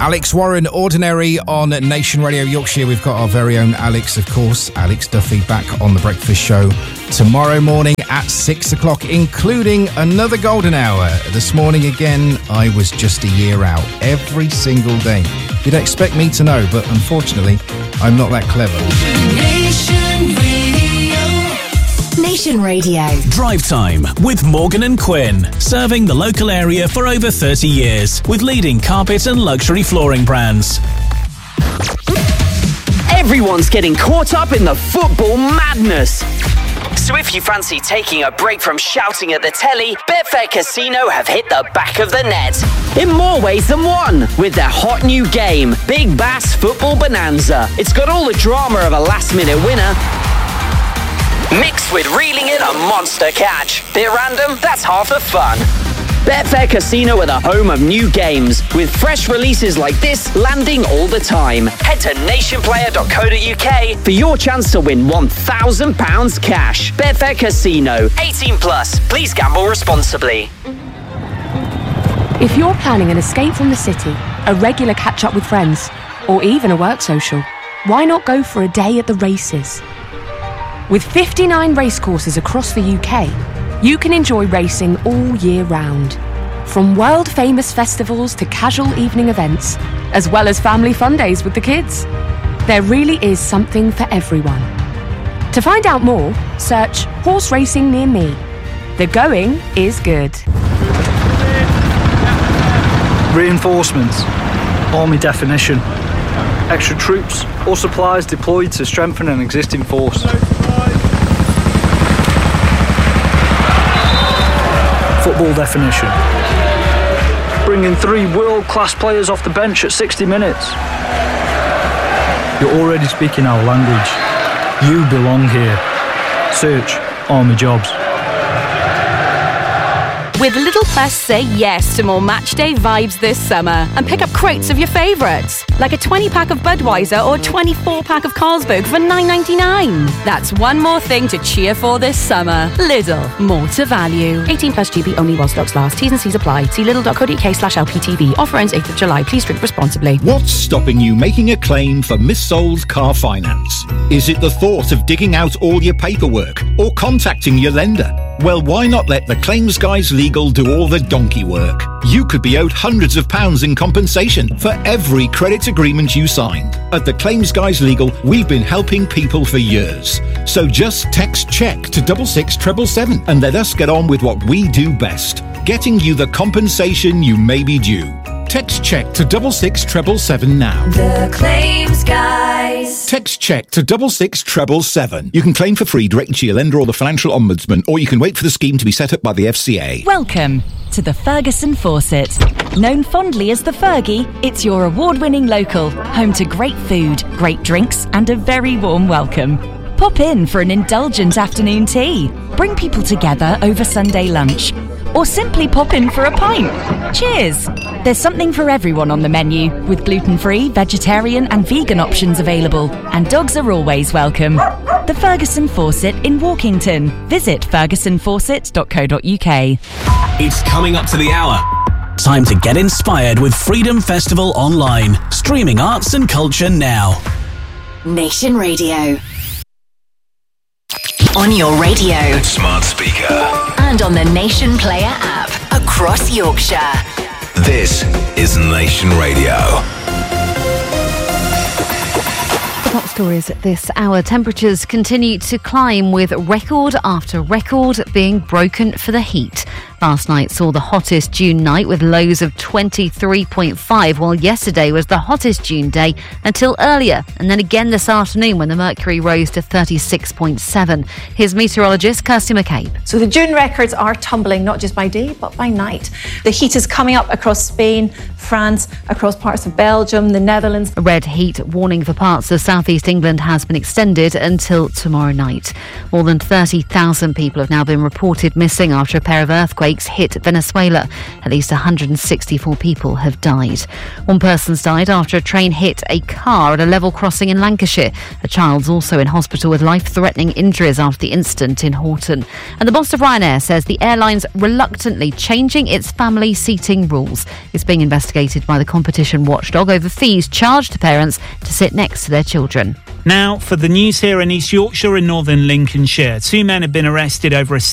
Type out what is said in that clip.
Alex Warren, Ordinary on Nation Radio Yorkshire. We've got our very own Alex, of course, Alex Duffy, back on The Breakfast Show tomorrow morning at 6 o'clock, including another golden hour. This morning, again, I was just a year out every single day. You'd expect me to know, but unfortunately, I'm not that clever. Nation Radio. Drive Time with Morgan and Quinn. Serving the local area for over 30 years with leading carpet and luxury flooring brands. Everyone's getting caught up in the football madness. So if you fancy taking a break from shouting at the telly, Betfair Casino have hit the back of the net. In more ways than one, with their hot new game, Big Bass Football Bonanza. It's got all the drama of a last-minute winner, mixed with reeling in a monster catch. Bit random? That's half the fun. Betfair Casino are the home of new games, with fresh releases like this landing all the time. Head to nationplayer.co.uk for your chance to win £1,000 cash. Betfair Casino. 18 plus. Please gamble responsibly. If you're planning an escape from the city, a regular catch-up with friends, or even a work social, why not go for a day at the races? With 59 racecourses across the UK, you can enjoy racing all year round. From world-famous festivals to casual evening events, as well as family fun days with the kids. There really is something for everyone. To find out more, search Horse Racing Near Me. The going is good. Reinforcements. Army definition. Extra troops or supplies deployed to strengthen an existing force. Football definition. Bringing 3 world-class players off the bench at 60 minutes. You're already speaking our language. You belong here. Search Army Jobs. With Lidl Plus, say yes to more matchday vibes this summer and pick up crates of your favourites, like a 20-pack of Budweiser or 24-pack of Carlsberg for $9.99. That's one more thing to cheer for this summer. Lidl, more to value. 18 plus GB only while stocks last. T's and C's apply. See lidl.co.uk/LPTV. Offer ends 8th of July. Please drink responsibly. What's stopping you making a claim for missold car finance? Is it the thought of digging out all your paperwork or contacting your lender? Well, why not let the Claims Guys Legal do all the donkey work? You could be owed hundreds of pounds in compensation for every credit agreement you signed. At the Claims Guys Legal, we've been helping people for years. So just text CHECK to 66777 and let us get on with what we do best, getting you the compensation you may be due. Text CHECK to 66777 now. The Claims Guys. Text CHECK to 66777. You can claim for free directly to your lender or the Financial Ombudsman, or you can wait for the scheme to be set up by the FCA. Welcome to the Ferguson Fawcett. Known fondly as the Fergie, it's your award-winning local, home to great food, great drinks, and a very warm welcome. Pop in for an indulgent afternoon tea. Bring people together over Sunday lunch. Or simply pop in for a pint. Cheers! There's something for everyone on the menu, with gluten-free, vegetarian and vegan options available. And dogs are always welcome. The Ferguson Fawcett in Walkington. Visit fergusonfawcett.co.uk. It's coming up to the hour. Time to get inspired with Freedom Festival Online. Streaming arts and culture now. Nation Radio. On your radio, smart speaker, and on the Nation Player app across Yorkshire. This is Nation Radio. The top stories at this hour. Temperatures continue to climb, with record after record being broken for the heat. Last night saw the hottest June night with lows of 23.5, while yesterday was the hottest June day until earlier, and then again this afternoon when the mercury rose to 36.7. Here's meteorologist Kirsty McCabe. So the June records are tumbling not just by day but by night. The heat is coming up across Spain, France, across parts of Belgium, the Netherlands. A red heat warning for parts of southeast England has been extended until tomorrow night. More than 30,000 people have now been reported missing after a pair of earthquakes hit Venezuela. At least 164 people have died. One person's died after a train hit a car at a level crossing in Lancashire. A child's also in hospital with life-threatening injuries after the incident in Horton. And the boss of Ryanair says the airline's reluctantly changing its family seating rules. It's being investigated investigated by the competition watchdog over fees charged to parents to sit next to their children. Now, for the news here in East Yorkshire and Northern Lincolnshire. 2 men have been arrested over a